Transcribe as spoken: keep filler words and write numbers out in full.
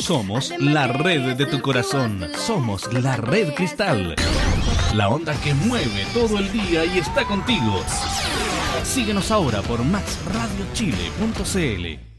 Somos la red de tu corazón. Somos la Red Cristal. La onda que mueve todo el día y está contigo. Síguenos ahora por max radio chile punto c l.